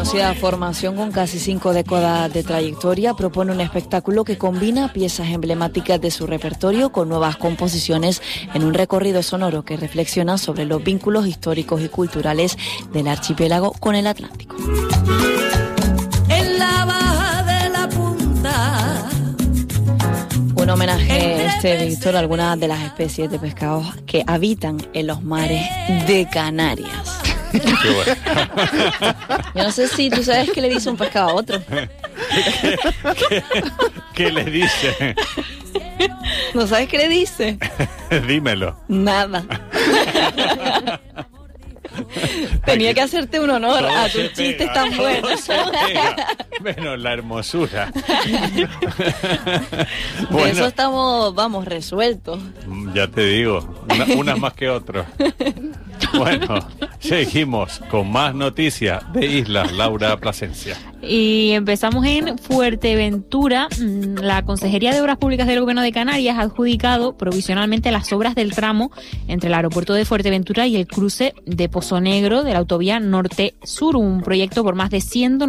reconocida formación con casi 5 décadas de trayectoria propone un espectáculo que combina piezas emblemáticas de su repertorio con nuevas composiciones en un recorrido sonoro que reflexiona sobre los vínculos históricos y culturales del archipiélago con el Atlántico. En la baja de la punta. Un homenaje, Víctor, a algunas de las especies de pescados que habitan en los mares de Canarias. Qué bueno. Yo no sé si tú sabes qué le dice un pescado a otro. ¿Qué le dice? ¿No sabes qué le dice? Dímelo. Nada. Tenía que hacerte un honor Todo a se tus chistes pega, tan todo buenos. se pega, menos la hermosura. De eso estamos, vamos, resueltos. Ya te digo, unas más que otras. Bueno, seguimos con más noticias de Islas, Laura Plasencia. Y empezamos en Fuerteventura. La Consejería de Obras Públicas del Gobierno de Canarias ha adjudicado provisionalmente las obras del tramo entre el aeropuerto de Fuerteventura y el cruce de Pozo Negro de la autovía Norte-Sur, un proyecto por más de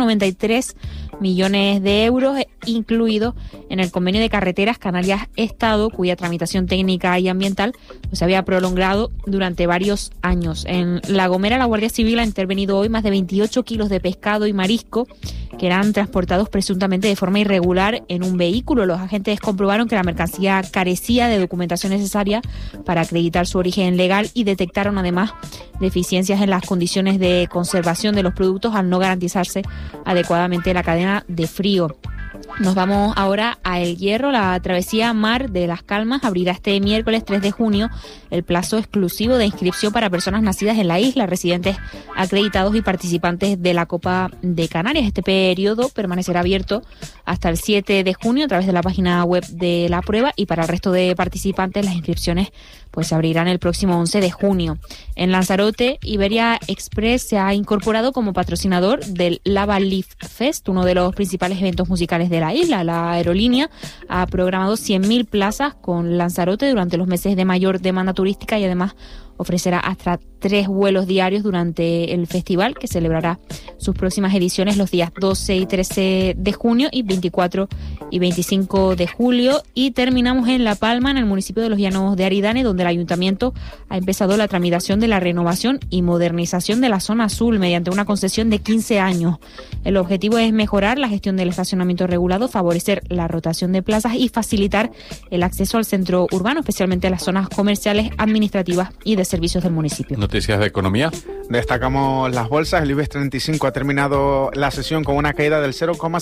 193 millones de euros, incluido en el convenio de carreteras Canarias-Estado, cuya tramitación técnica y ambiental se había prolongado durante varios años. En La Gomera, la Guardia Civil ha intervenido hoy más de 28 kilos de pescado y marisco que eran transportados presuntamente de forma irregular en un vehículo. Los agentes comprobaron que la mercancía carecía de documentación necesaria para acreditar su origen legal y detectaron además deficiencias en las condiciones de conservación de los productos al no garantizarse adecuadamente la cadena de frío. Nos vamos ahora a El Hierro. La travesía Mar de las Calmas abrirá este miércoles 3 de junio el plazo exclusivo de inscripción para personas nacidas en la isla, residentes acreditados y participantes de la Copa de Canarias. Este periodo permanecerá abierto hasta el 7 de junio a través de la página web de la prueba, y para el resto de participantes las inscripciones se abrirán el próximo 11 de junio. En Lanzarote, Iberia Express se ha incorporado como patrocinador del Lava Leaf Fest, uno de los principales eventos musicales de la isla. La aerolínea ha programado 100.000 plazas con Lanzarote durante los meses de mayor demanda turística y además ofrecerá hasta 3 vuelos diarios durante el festival, que celebrará sus próximas ediciones los días 12 y 13 de junio y 24 y 25 de julio. Y terminamos en La Palma, en el municipio de Los Llanos de Aridane, donde el ayuntamiento ha empezado la tramitación de la renovación y modernización de la zona azul mediante una concesión de 15 años. El objetivo es mejorar la gestión del estacionamiento regulado, favorecer la rotación de plazas y facilitar el acceso al centro urbano, especialmente a las zonas comerciales, administrativas y de servicios del municipio. Noticias de economía. Destacamos las bolsas. El IBEX 35 ha terminado la sesión con una caída del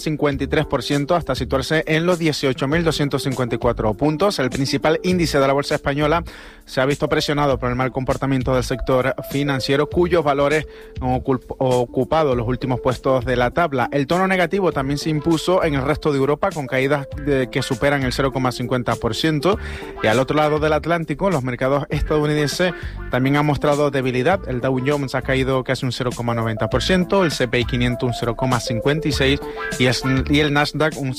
0,53% hasta situarse en los 18.254 puntos. El principal índice de la bolsa española se ha visto presionado por el mal comportamiento del sector financiero, cuyos valores han ocupado los últimos puestos de la tabla. El tono negativo también se impuso en el resto de Europa, con caídas que superan el 0,50%. Y al otro lado del Atlántico, los mercados estadounidenses también han mostrado debilidad. El Dow Jones ha caído casi un 0,90%, el CPI 500 un 0,56% y el Nasdaq un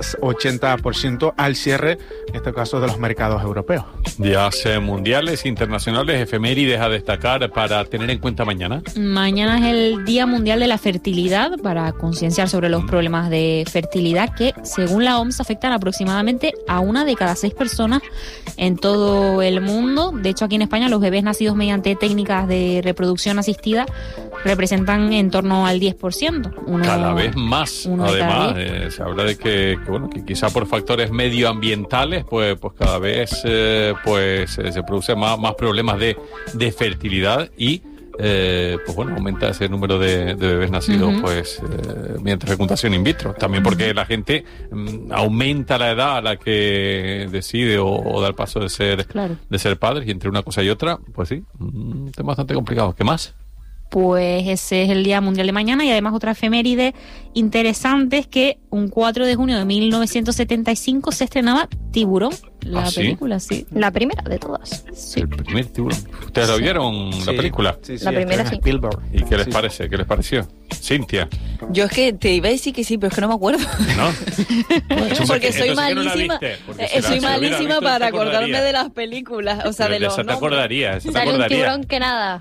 0,80% al cierre, en este caso, de los mercados europeos. Días mundiales, internacionales, efemérides a destacar para tener en cuenta mañana. Mañana es el Día Mundial de la Fertilidad, para concienciar sobre los problemas de fertilidad que, según la OMS, afectan aproximadamente a 1 de cada 6 personas en todo el mundo. De hecho, aquí en España los bebés nacidos mediante técnicas de reproducción asistida representan en torno al 10%. Cada vez más. Además, se habla de que quizá por factores medioambientales, pues cada vez se producen más problemas de fertilidad y aumenta ese número de bebés nacidos mediante fecundación in vitro. También porque la gente aumenta la edad a la que decide o da el paso de ser padres, y entre una cosa y otra, pues sí, un tema bastante complicado. ¿Qué más? Pues ese es el Día Mundial de mañana, y además otra efeméride interesante es que un 4 de junio de 1975 se estrenaba Tiburón, la película, sí. La primera de todas. Sí. El primer Tiburón. ¿Ustedes lo vieron, la película? Sí, la primera, sí. Spielberg. ¿Y qué les parece? ¿Qué les pareció? Cintia. Yo es que te iba a decir que sí, pero es que no me acuerdo. ¿No? Porque soy entonces malísima. Soy malísima para acordarme de las películas. O sea, pero de los esa te acordaría, esa te Sale un acordaría. tiburón que nada.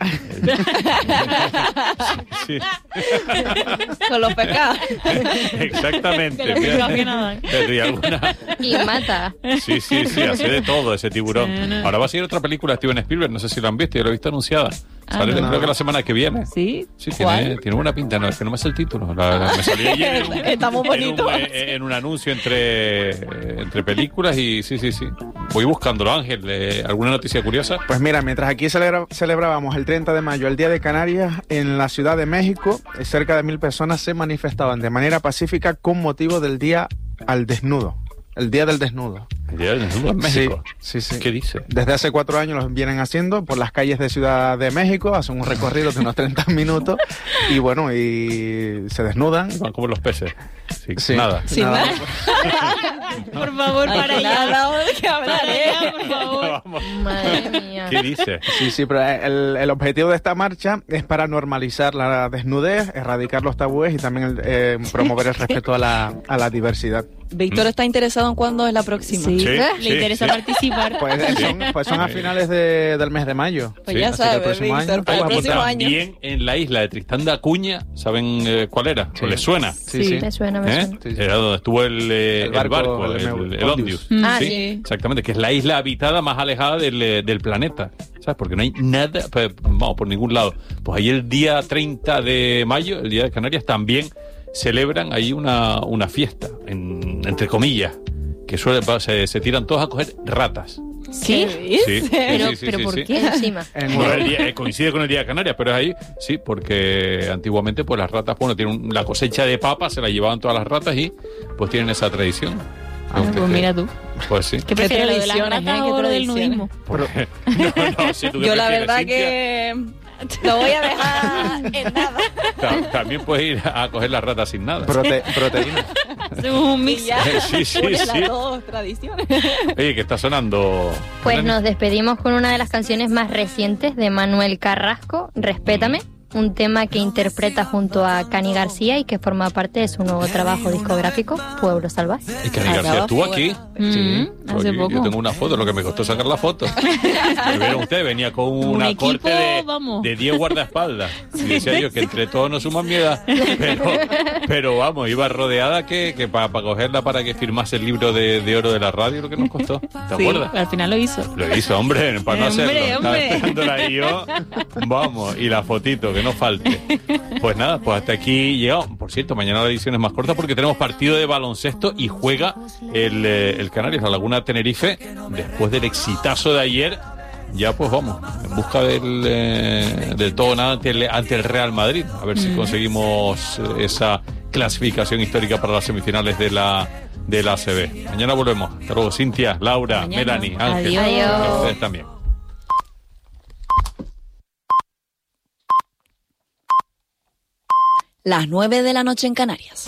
Sí. con los pescados. Exactamente. De los pescados que nadan. Pero ¿y alguna? Y mata. Sí, hace de todo ese tiburón. Sí, no. Ahora va a seguir otra película de Steven Spielberg, no sé si la han visto, yo la he visto anunciada. Sale no. creo que la semana que viene. ¿Sí? Sí, ¿Cuál? tiene buena pinta, no, es que no me sé el título. Me salió ayer Está muy bonito. en un anuncio entre películas y sí. Voy buscándolo, Ángel. ¿Alguna noticia curiosa? Pues mira, mientras aquí celebrábamos el 30 de mayo, el Día de Canarias, en la Ciudad de México, cerca de 1.000 personas se manifestaban de manera pacífica con motivo del Día al Desnudo. El Día del Desnudo. El Día del Desnudo en México. Sí. ¿Qué dice? Desde hace 4 años lo vienen haciendo por las calles de Ciudad de México, hacen un recorrido de unos 30 minutos y bueno, y se desnudan. Van como los peces. Sí. Nada. Sin nada. Por favor, Ay, para que allá. nada de qué hablar, Para allá, por favor. Vamos. Madre mía. ¿Qué dice? Sí, pero el objetivo de esta marcha es para normalizar la desnudez, erradicar los tabúes y también promover el respeto a la diversidad. Víctor está interesado en cuándo es la próxima. Sí. Sí, Le interesa participar. Pues son a finales del mes de mayo. Pues ya Así que el sabes, próximo Víctor, año, para el pues, próximo año. También en la isla de Tristán de Acuña, ¿saben cuál era? Sí. ¿O les suena? Sí. Me suena. ¿Eh? Sí, sí. Era donde estuvo el barco, el Ondius. Ah, Sí, sí. exactamente, que es la isla habitada más alejada del planeta, ¿sabes? Porque no hay nada, vamos, por ningún lado. Pues ahí el día 30 de mayo, el Día de Canarias, también celebran ahí una fiesta, entre comillas, que se tiran todos a coger ratas. ¿Sí? Sí, Pero ¿por qué? Encima. Bueno, coincide con el Día de Canarias, pero es ahí, sí, porque antiguamente pues las ratas, bueno, tienen la cosecha de papas, se la llevaban todas las ratas y pues tienen esa tradición. Pues mira tú. Pues sí. ¿Qué prefieres, lo de las tradiciones, ratas qué o lo del tradiciones. nudismo? No, sí, ¿tú qué Yo la prefieres, verdad Cintia? que lo voy a dejar en nada. También puedes ir a coger las ratas sin nada. Proteína. Hacemos un Y mix. ya, Sí, sí, une sí. las dos tradiciones. Oye, que está sonando. Pues nos despedimos con una de las canciones más recientes de Manuel Carrasco, Respétame, un tema que interpreta junto a Cani García y que forma parte de su nuevo trabajo discográfico, Pueblo Salvaje. Y Cani García estuvo aquí. Hace Aquí poco. Yo tengo una foto, lo que me costó sacar la foto. Pero vieron ustedes, venía con una equipo, corte vamos. de 10 guardaespaldas. Y decía yo que entre todos nos suman mi edad. Pero vamos, iba rodeada que para cogerla para que firmase el libro de oro de la radio, lo que nos costó. ¿Te Sí, acuerdas? al final lo hizo. Lo hizo, hombre, para no hacerlo. Estaba Hombre. esperándola ahí yo. Vamos, y la fotito, que no falte. Pues nada, pues hasta aquí llegamos. Por cierto, mañana la edición es más corta porque tenemos partido de baloncesto y juega el Canarias, la Laguna Tenerife, después del exitazo de ayer. Ya pues vamos, en busca del todo nada ante el Real Madrid. A ver si conseguimos esa clasificación histórica para las semifinales de la ACB. Mañana volvemos. Hasta luego, Cintia, Laura, Mañana. Melanie, Ángel. Adiós. Y a ustedes también. Las 9 de la noche en Canarias.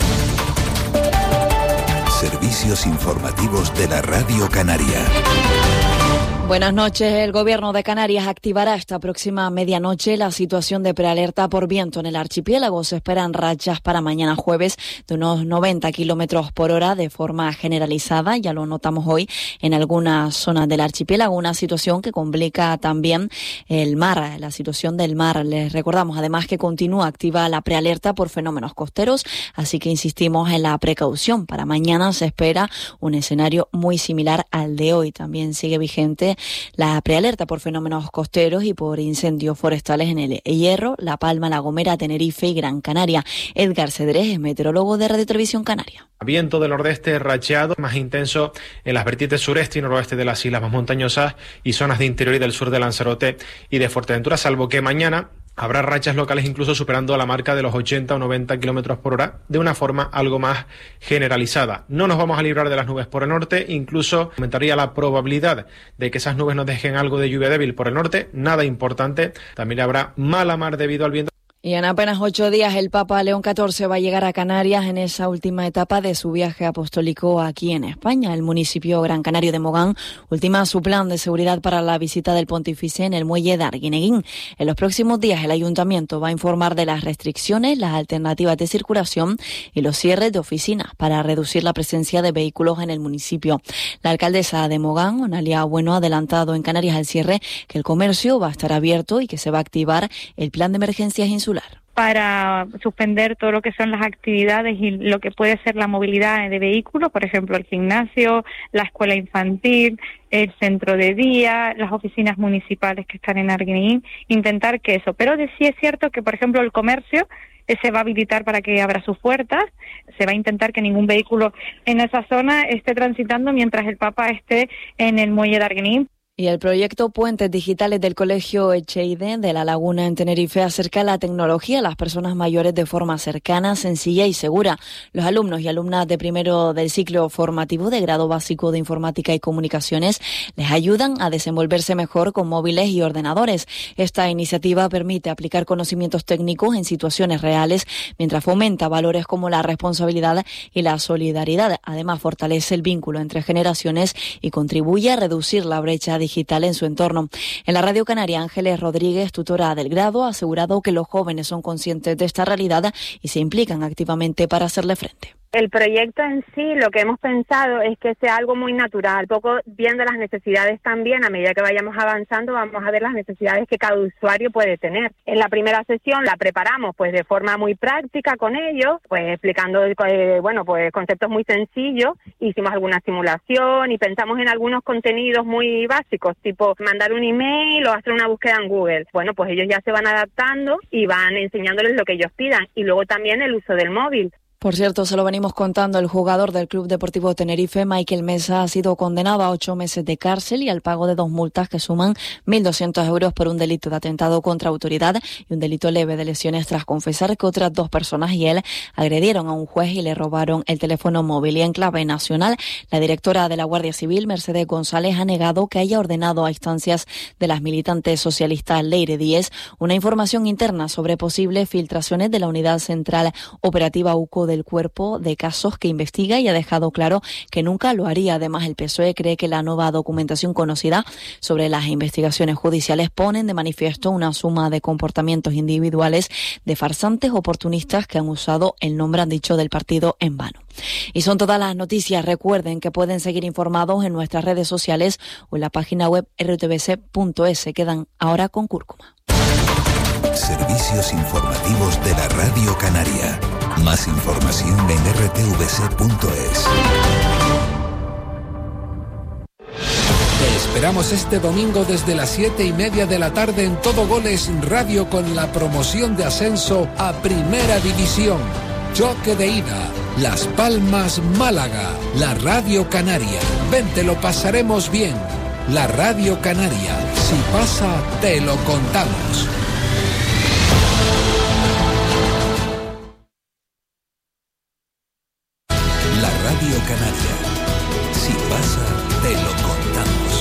Servicios informativos de la Radio Canaria. Buenas noches. El Gobierno de Canarias activará esta próxima medianoche la situación de prealerta por viento en el archipiélago. Se esperan rachas para mañana jueves de unos 90 kilómetros por hora de forma generalizada. Ya lo notamos hoy en algunas zonas del archipiélago. Una situación que complica también el mar, la situación del mar. Les recordamos además que continúa activa la prealerta por fenómenos costeros. Así que insistimos en la precaución. Para mañana se espera un escenario muy similar al de hoy. También sigue vigente la prealerta por fenómenos costeros y por incendios forestales en el Hierro, La Palma, La Gomera, Tenerife y Gran Canaria. Edgar Cedrés es meteorólogo de Radio Televisión Canaria. Viento del nordeste racheado, más intenso en las vertientes sureste y noroeste de las islas más montañosas y zonas de interior y del sur de Lanzarote y de Fuerteventura, salvo que mañana habrá rachas locales incluso superando la marca de los 80 o 90 kilómetros por hora de una forma algo más generalizada. No nos vamos a librar de las nubes por el norte, incluso aumentaría la probabilidad de que esas nubes nos dejen algo de lluvia débil por el norte, nada importante. También habrá mala mar debido al viento. Y en apenas 8 días el Papa León XIV va a llegar a Canarias en esa última etapa de su viaje apostólico aquí en España. El municipio Gran Canario de Mogán ultima su plan de seguridad para la visita del pontífice en el muelle de Arguineguín. En los próximos días el ayuntamiento va a informar de las restricciones, las alternativas de circulación y los cierres de oficinas para reducir la presencia de vehículos en el municipio. La alcaldesa de Mogán, Onalia Bueno, ha adelantado en Canarias al cierre que el comercio va a estar abierto y que se va a activar el plan de emergencias insular. Para suspender todo lo que son las actividades y lo que puede ser la movilidad de vehículos, por ejemplo, el gimnasio, la escuela infantil, el centro de día, las oficinas municipales que están en Arguineguín, intentar que eso. Pero sí es cierto que, por ejemplo, el comercio se va a habilitar para que abra sus puertas, se va a intentar que ningún vehículo en esa zona esté transitando mientras el Papa esté en el muelle de Arguineguín. Y el proyecto Puentes Digitales del Colegio Echeide de La Laguna en Tenerife acerca la tecnología a las personas mayores de forma cercana, sencilla y segura. Los alumnos y alumnas de primero del ciclo formativo de grado básico de Informática y Comunicaciones les ayudan a desenvolverse mejor con móviles y ordenadores. Esta iniciativa permite aplicar conocimientos técnicos en situaciones reales, mientras fomenta valores como la responsabilidad y la solidaridad. Además, fortalece el vínculo entre generaciones y contribuye a reducir la brecha digital en su entorno. En la Radio Canaria, Ángeles Rodríguez, tutora del grado, ha asegurado que los jóvenes son conscientes de esta realidad y se implican activamente para hacerle frente. El proyecto en sí, lo que hemos pensado es que sea algo muy natural, poco viendo las necesidades también. A medida que vayamos avanzando, vamos a ver las necesidades que cada usuario puede tener. En la primera sesión la preparamos pues de forma muy práctica con ellos, pues explicando pues conceptos muy sencillos. Hicimos alguna simulación y pensamos en algunos contenidos muy básicos, tipo mandar un email o hacer una búsqueda en Google. Bueno, pues ellos ya se van adaptando y van enseñándoles lo que ellos pidan. Y luego también el uso del móvil. Por cierto, se lo venimos contando, el jugador del Club Deportivo Tenerife, Michael Mesa, ha sido condenado a 8 meses de cárcel y al pago de 2 multas que suman 1.200 euros por un delito de atentado contra autoridad y un delito leve de lesiones tras confesar que otras 2 personas y él agredieron a un juez y le robaron el teléfono móvil. Y en clave nacional, la directora de la Guardia Civil, Mercedes González, ha negado que haya ordenado a instancias de las militantes socialistas Leire Díez una información interna sobre posibles filtraciones de la Unidad Central Operativa UCO del Cuerpo de Casos que investiga, y ha dejado claro que nunca lo haría. Además, el PSOE cree que la nueva documentación conocida sobre las investigaciones judiciales ponen de manifiesto una suma de comportamientos individuales de farsantes oportunistas que han usado el nombre, han dicho, del partido en vano. Y son todas las noticias. Recuerden que pueden seguir informados en nuestras redes sociales o en la página web rtvc.es. Se quedan ahora con Cúrcuma. Servicios informativos de la Radio Canaria. Más información en rtvc.es. Te esperamos este domingo desde las 7:30 de la tarde en Todo Goles Radio con la promoción de ascenso a Primera División. Choque de ida, Las Palmas, Málaga, la Radio Canaria. Ven, te lo pasaremos bien. La Radio Canaria, si pasa, te lo contamos. La Radio Canaria, si pasa, te lo contamos.